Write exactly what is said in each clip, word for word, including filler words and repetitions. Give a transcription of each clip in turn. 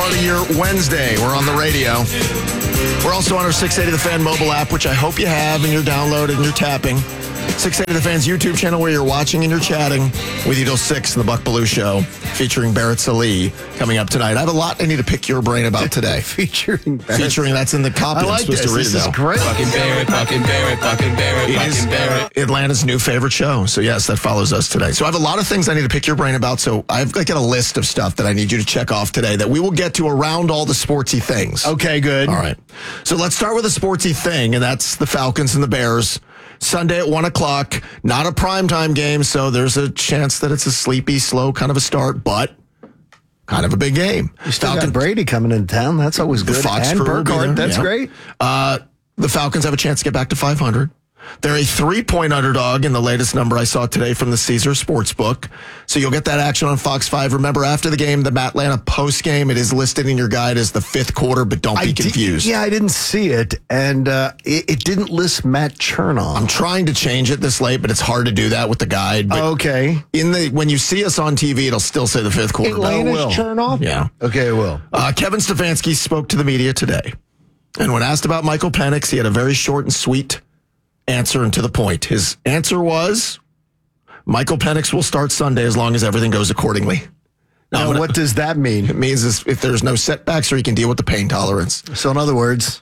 to your Wednesday. We're on the radio. We're also on our six eighty The Fan mobile app, which I hope you have and you're downloading and you're tapping. six eighty The Fan's YouTube channel where you're watching and you're chatting with you till six in the Buck Belue Show, featuring Barrett Sallee coming up tonight. I have a lot I need to pick your brain about today. featuring Barrett. Featuring, that's in the copy. I like I'm supposed this. to read This it is now. great. Fucking Barrett, fucking Barrett, fucking Barrett, It is fucking Barrett. Atlanta's new favorite show. So, yes, that follows us today. So, I have a lot of things I need to pick your brain about. So, I've got a list of stuff that I need you to check off today that we will get to around all the sportsy things. Okay, good. All right. So, let's start with a sportsy thing, and that's the Falcons and the Bears. Sunday at one o'clock. Not a primetime game, so there's a chance that it's a sleepy, slow kind of a start, but kind of a big game. You still Falcon, got Brady coming into town. That's always the good. Fox and crew will be there. Burkhardt. That's Yeah. great. Uh, the Falcons have a chance to get back to five hundred. They're a three-point underdog in the latest number I saw today from the Caesar Sportsbook. So you'll get that action on Fox five. Remember, after the game, the Atlanta post-game, it is listed in your guide as the fifth quarter, but don't be I confused. Did, yeah, I didn't see it, and uh, it, it didn't list Matt Chernoff. I'm trying to change it this late, but it's hard to do that with the guide. But okay. in the when you see us on T V, it'll still say the fifth quarter. Atlanta's But- Chernoff? Yeah. Okay, it will. Uh, Kevin Stefanski spoke to the media today. And when asked about Michael Penix, he had a very short and sweet answer and to the point. His answer was, Michael Penix will start Sunday as long as everything goes accordingly. Now, Now, gonna, what does that mean? it means is if there's no setbacks or he can deal with the pain tolerance. So, in other words,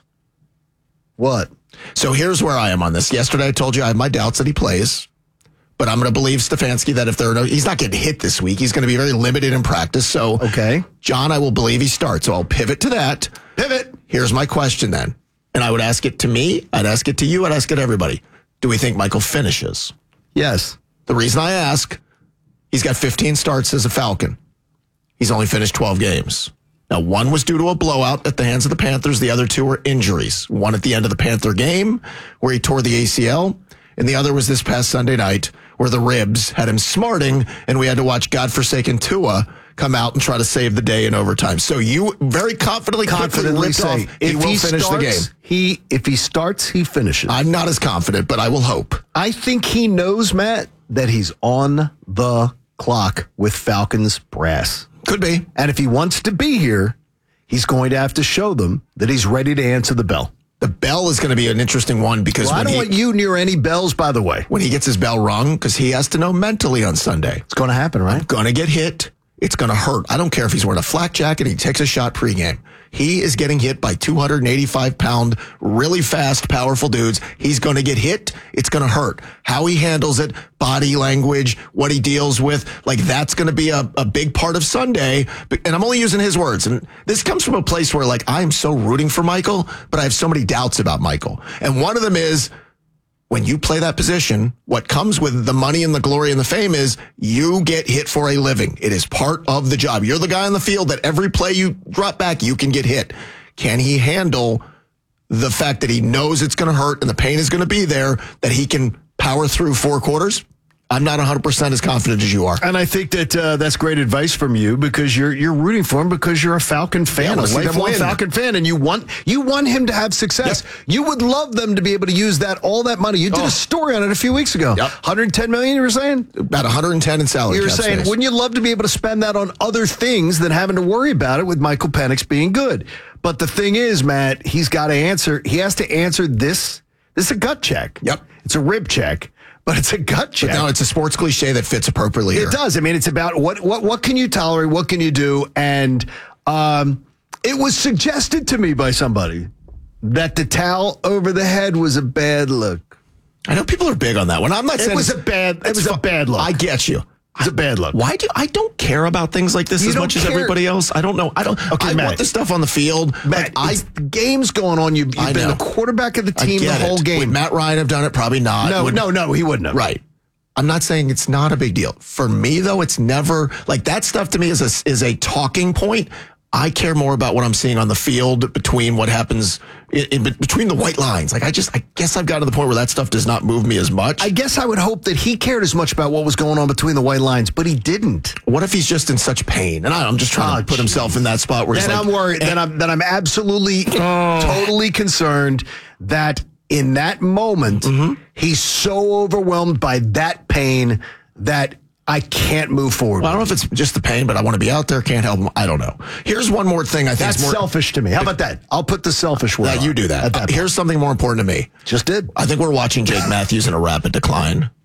what? So here's where I am on this. Yesterday I told you I have my doubts that he plays. But I'm going to believe Stefanski that if there are no, he's not getting hit this week. He's going to be very limited in practice. So, Okay. John, I will believe he starts. So I'll pivot to that. Pivot. Here's my question then. And I would ask it to me. I'd ask it to you. I'd ask it to everybody. Do we think Michael finishes? Yes. The reason I ask, he's got fifteen starts as a Falcon. He's only finished twelve games. Now, one was due to a blowout at the hands of the Panthers. The other two were injuries. One at the end of the Panther game where he tore the A C L. And the other was this past Sunday night where the ribs had him smarting and we had to watch godforsaken Tua come out and try to save the day in overtime. So you very confidently, Confidently quickly say, ripped off, he if will he finish starts, the game. He, if he starts, he finishes. I'm not as confident, but I will hope. I think he knows, Matt, that he's on the clock with Falcons brass. Could be. And if he wants to be here, he's going to have to show them that he's ready to answer the bell. The bell is going to be an interesting one because Well, I when, don't he, want you near any bells, by the way. when he gets his bell rung, because he has to know mentally on Sunday, It's going to happen, right? going to get hit. It's going to hurt. I don't care if he's wearing a flak jacket and he takes a shot pregame. He is getting hit by two hundred eighty-five pound, really fast, powerful dudes. He's going to get hit. It's going to hurt. How he handles it, body language, what he deals with, like that's going to be a, a big part of Sunday. And I'm only using his words. And this comes from a place where like I'm so rooting for Michael, but I have so many doubts about Michael. And one of them is, when you play that position, what comes with the money and the glory and the fame is you get hit for a living. It is part of the job. You're the guy on the field that every play you drop back, you can get hit. Can he handle the fact that he knows it's going to hurt and the pain is going to be there, that he can power through four quarters? I'm not one hundred percent as confident as you are. And I think that uh, that's great advice from you because you're you're rooting for him because you're a Falcon Yeah, I fan, wanna a see them lifelong win. Falcon fan, and you want you want him to have success. Yep. You would love them to be able to use that all that money. You did Oh. a story on it a few weeks ago. Yep. one hundred ten million. You were saying. About one hundred ten in salary You were cap saying, space. wouldn't you love to be able to spend that on other things than having to worry about it with Michael Penix being good? But the thing is, Matt, he's got to answer. He has to answer this. This is a gut check. Yep. It's a rib check, but it's a gut check. But no, it's a sports cliche that fits appropriately here. It does. I mean, it's about what what what can you tolerate? What can you do? And um, it was suggested to me by somebody that the towel over the head was a bad look. I know people are big on that one. I'm not It saying was it's- a bad. It it's was a fu- bad look. I get you. It's a bad look. Why do I don't care about things like this You as don't much as care- everybody else? I don't know. I don't. Okay, I Matt. want the stuff on the field. Matt, Like, I it's the game's going on. You've, I you've been know. the quarterback of the I team the get whole it. game. Would Matt Ryan have done it? Probably not. no, Would- no, no. He wouldn't have. Right. I'm not saying it's not a big deal. For me, though, it's never like that stuff to me is a, is a talking point. I care more about what I'm seeing on the field between what happens in, in between the white lines. Like I just, I guess I've gotten to the point where that stuff does not move me as much. I guess I would hope that he cared as much about what was going on between the white lines, but he didn't. What if he's just in such pain? And I, I'm just trying Oh, to put himself in that spot where Then he's like, I'm worried. Then I'm then I'm absolutely, totally concerned that in that moment Mm-hmm. he's so overwhelmed by that pain that I can't move forward. Well, I don't know if it's just the pain, but I want to be out there, can't help him. I don't know. Here's one more thing I think That's is more selfish to me. How about that? I'll put the selfish word that on you do that. at that Uh, here's something more important to me. Just did. I think we're watching Jake Matthews in a rapid decline.